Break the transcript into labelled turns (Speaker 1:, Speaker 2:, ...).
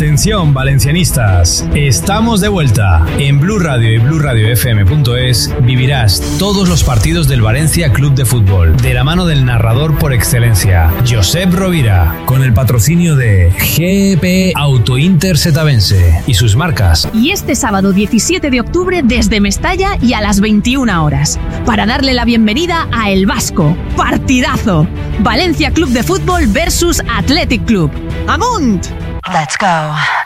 Speaker 1: Atención, valencianistas, estamos de vuelta. En Blu Radio y BluRadioFM.es vivirás todos los partidos del Valencia Club de Fútbol, de la mano del narrador por excelencia, Josep Rovira, con el patrocinio de GP Auto Inter Setabense y sus marcas.
Speaker 2: Y este sábado 17 de octubre desde Mestalla y a las 21 horas, para darle la bienvenida a El Vasco. ¡Partidazo! Valencia Club de Fútbol versus Athletic Club. ¡Amunt!
Speaker 3: Let's go.